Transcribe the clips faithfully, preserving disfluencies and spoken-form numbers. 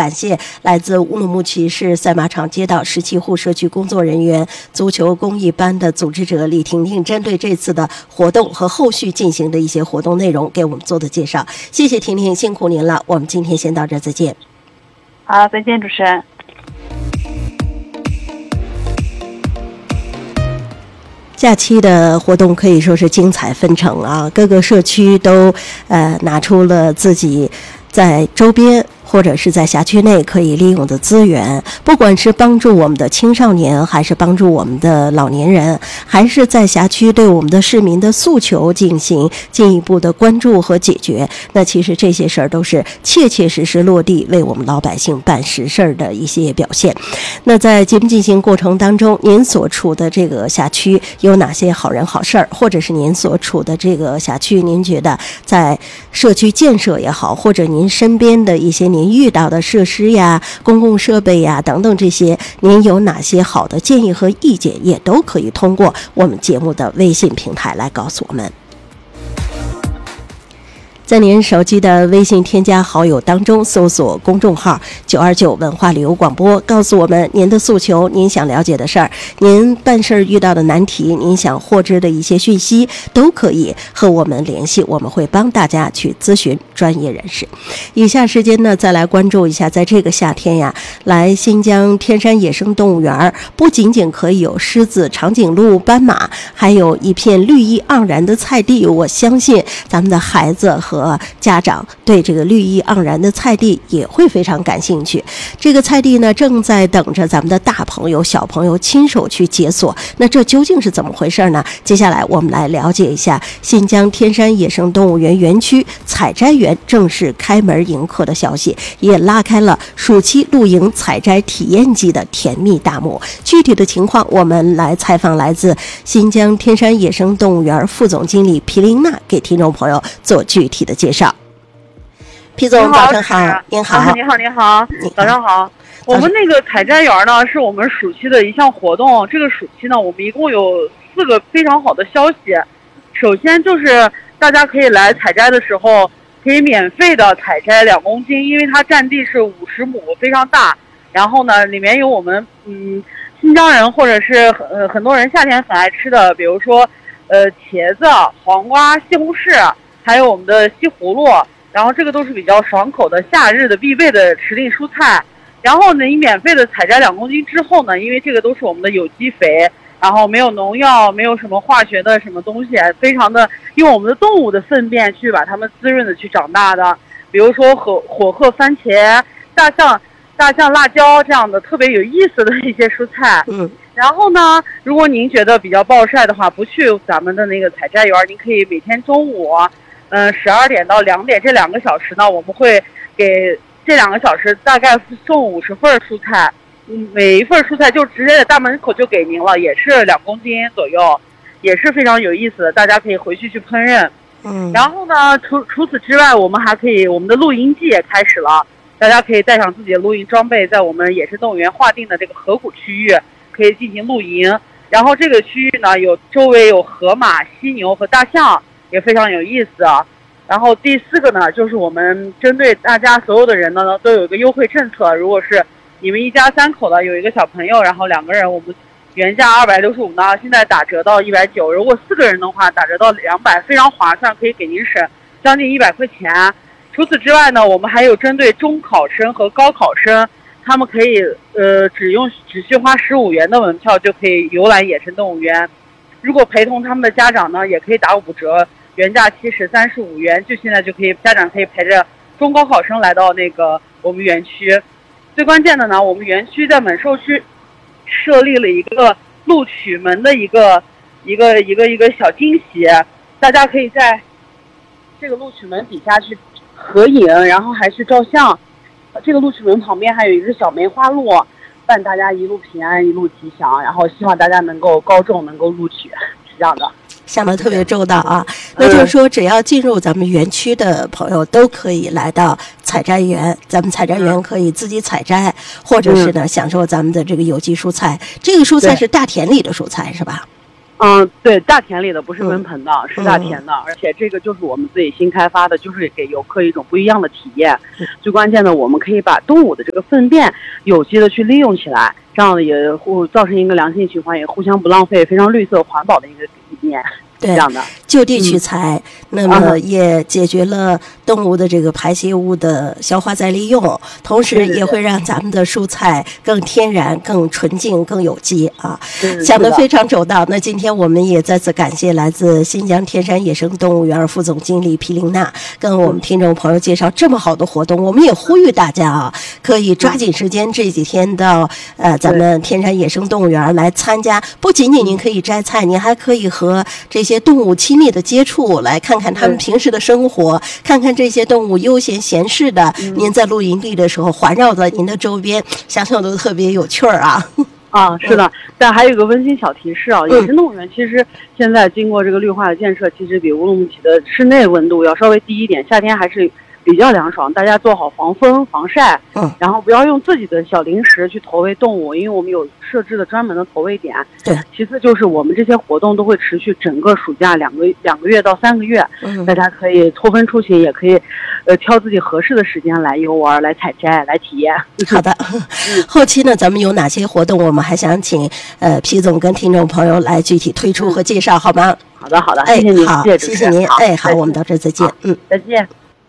感谢来自乌鲁木齐市赛马场街道十七户社区工作人员足球公益班的组织者李婷婷，针对这次的活动和后续进行的一些活动内容给我们做的介绍。谢谢婷婷，辛苦您了。我们今天先到这儿，再见。 好，再见，主持人。 假期的活动可以说是精彩纷呈啊，各个社区都呃拿出了自己在周边或者是在辖区内可以利用的资源，不管是帮助我们的青少年，还是帮助我们的老年人，还是在辖区对我们的市民的诉求进行进一步的关注和解决，那其实这些事儿都是切切实实落地为我们老百姓办实事儿的一些表现。那在节目进行过程当中，您所处的这个辖区有哪些好人好事儿，或者是您所处的这个辖区，您觉得在社区建设也好，或者您身边的一些您遇到的设施呀、公共设备呀等等这些，您有哪些好的建议和意见，也都可以通过我们节目的微信平台来告诉我们。在您手机的微信添加好友当中搜索公众号九二九文化旅游广播，告诉我们您的诉求，您想了解的事儿，您办事儿遇到的难题，您想获知的一些讯息，都可以和我们联系，我们会帮大家去咨询专业人士。以下时间呢，再来关注一下，在这个夏天呀，来新疆天山野生动物园不仅仅可以有狮子、长颈鹿、斑马，还有一片绿意盎然的菜地。我相信咱们的孩子和家长对这个绿意盎然的菜地也会非常感兴趣。这个菜地呢，正在等着咱们的大朋友小朋友亲手去解锁。那这究竟是怎么回事呢？接下来我们来了解一下新疆天山野生动物园园区采摘园正式开门迎客的消息，也拉开了暑期露营采摘体验季的甜蜜大幕。具体的情况，我们来采访来自新疆天山野生动物园副总经理皮琳娜，给听众朋友做具体的介绍。皮总，早上好。您好。 你好，你好，早上好。我们那个采摘园呢，是我们暑期的一项活动。这个暑期呢，我们一共有四个非常好的消息。首先就是大家可以来采摘的时候，可以免费的采摘两公斤，因为它占地是五十亩，非常大。然后呢，里面有我们嗯新疆人或者是呃很多人夏天很爱吃的，比如说呃茄子、黄瓜、西红柿，还有我们的西葫芦。然后这个都是比较爽口的夏日的必备的时令蔬菜。然后呢，你免费的采摘两公斤之后呢，因为这个都是我们的有机肥，然后没有农药，没有什么化学的什么东西，非常的用我们的动物的粪便去把它们滋润的去长大的。比如说火火鹤番茄、大象、大象辣椒这样的特别有意思的一些蔬菜。 嗯。 然后呢，如果您觉得比较暴晒的话，不去咱们的那个采摘园，您可以每天中午。嗯，十二点到两点这两个小时呢，我们会给这两个小时大概送五十份蔬菜，嗯，每一份蔬菜就直接在大门口就给您了，也是两公斤左右，也是非常有意思的，大家可以回去去烹饪。 嗯， 然后呢，除除此之外，我们还可以，我们的露营季也开始了，大家可以带上自己的露营装备，在我们野生动物园划定的这个河谷区域可以进行露营。然后这个区域呢，有周围有河马、犀牛和大象。也非常有意思啊。然后第四个呢，就是我们针对大家所有的人呢，都有一个优惠政策。如果是你们一家三口的，有一个小朋友，然后两个人，我们原价二百六十五呢，现在打折到一百九。如果四个人的话，打折到两百，非常划算，可以给您省将近一百块钱。除此之外呢，我们还有针对中考生和高考生，他们可以呃只用只需花十五元的门票就可以游览野生动物园。如果陪同他们的家长呢，也可以打五折，原价七十，三十五元，就现在就可以，家长可以陪着中高考生来到那个我们园区。最关键的呢，我们园区在猛兽区设立了一个录取门的一个一个一个一个小惊喜，大家可以在这个录取门底下去合影，然后还去照相。这个录取门旁边还有一个小梅花鹿，伴大家一路平安，一路吉祥，然后希望大家能够高中，能够录取，是这样的。 想得特别周到啊！那就是说，只要进入咱们园区的朋友都可以来到采摘园，咱们采摘园可以自己采摘，或者是呢享受咱们的这个有机蔬菜。这个蔬菜是大田里的蔬菜是吧？ 嗯，对，大田里的，不是温盆的，嗯、是大田的，而且这个就是我们自己新开发的，就是给游客一种不一样的体验。嗯、最关键的，我们可以把动物的这个粪便有机的去利用起来，这样也互造成一个良性循环，也互相不浪费，非常绿色环保的一个理念。 对，就地取材、嗯，那么也解决了动物的这个排泄物的消化再利用，同时也会让咱们的蔬菜更天然、更纯净、更有机啊，想得非常周到。那今天我们也再次感谢来自新疆天山野生动物园副总经理皮琳娜，跟我们听众朋友介绍这么好的活动。我们也呼吁大家啊，可以抓紧时间这几天到呃咱们天山野生动物园来参加，不仅仅您可以摘菜，您还可以和这些些动物亲密的接触，来看看他们平时的生活，看看这些动物悠闲闲适的、嗯、您在露营地的时候环绕在您的周边，想想都特别有趣儿啊。 啊，是的，但还有一个温馨小提示啊，野生动物园其实现在经过这个绿化的建设，其实比乌鲁木齐的室内温度要稍微低一点，夏天还是比较凉爽，大家做好防风防晒，嗯，然后不要用自己的小零食去投喂动物，因为我们有设置的专门的投喂点。 对， 其次就是我们这些活动都会持续整个暑假两个两个月到三个月，嗯，大家可以错峰出行，也可以，呃，挑自己合适的时间来游玩、来采摘、来体验。 好的，后期呢，咱们有哪些活动，我们还想请呃皮总跟听众朋友来具体推出和介绍，好吗？ 好的，好的， 哎， 谢谢您， 好， 谢谢谢您，哎，好，我们到这再见，嗯， 再见。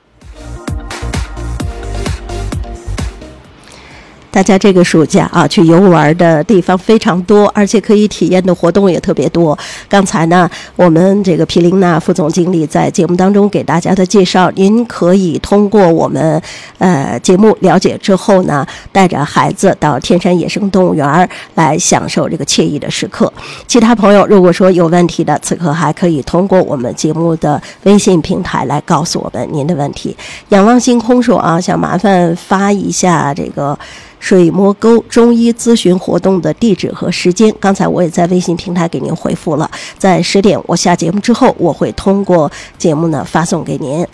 大家这个暑假啊，去游玩的地方非常多，而且可以体验的活动也特别多。刚才呢，我们这个皮琳娜副总经理在节目当中给大家的介绍，您可以通过我们呃节目了解之后呢，带着孩子到天山野生动物园来享受这个惬意的时刻。其他朋友如果说有问题的，此刻还可以通过我们节目的微信平台来告诉我们您的问题。仰望星空说啊，想麻烦发一下这个水磨沟中医咨询活动的地址和时间，刚才我也在微信平台给您回复了，在十点我下节目之后，我会通过节目呢发送给您。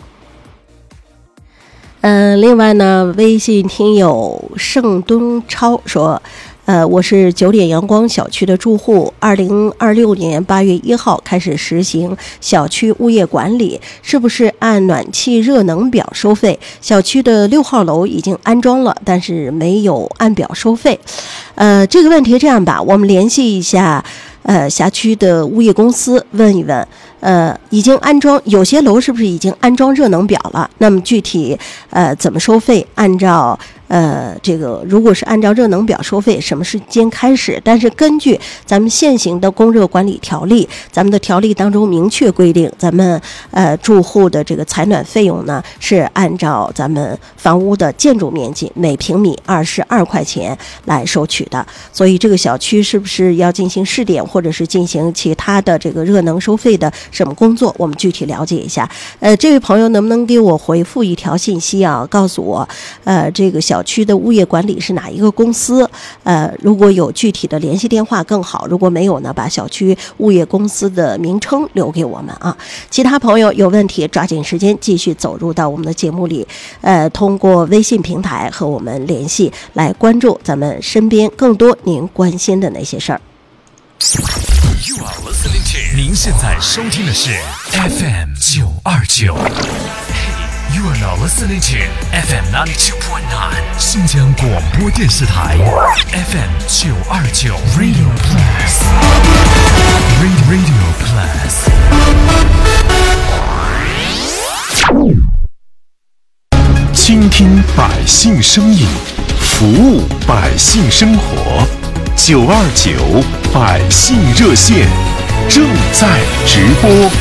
嗯、呃，另外呢，微信听友盛敦超说，呃，我是九点阳光小区的住户，二零二六年八月一号开始实行小区物业管理，是不是按暖气热能表收费？小区的六号楼已经安装了，但是没有按表收费。呃，这个问题这样吧，我们联系一下呃辖区的物业公司问一问，呃，已经安装，有些楼是不是已经安装热能表了？那么具体呃怎么收费？按照呃，这个如果是按照热能表收费，什么时间开始？但是根据咱们现行的供热管理条例，咱们的条例当中明确规定，咱们呃住户的这个采暖费用呢是按照咱们房屋的建筑面积每平米二十二块钱来收取的。所以这个小区是不是要进行试点，或者是进行其他的这个热能收费的什么工作，我们具体了解一下。呃，这位朋友能不能给我回复一条信息啊？告诉我，呃，这个小小区的物业管理是哪一个公司？呃，如果有具体的联系电话更好，如果没有呢，把小区物业公司的名称留给我们啊。其他朋友有问题，抓紧时间继续走入到我们的节目里，呃，通过微信平台和我们联系，来关注咱们身边更多您关心的那些事儿。 You are listening to 您现在收听的是 F M 九二九。You are now listening to F M ninety-two point nine 新疆广播电视台 F M 九二九 Radio Plus Radio Plus 倾听百姓声音，服务百姓生活。九二九百姓热线正在直播。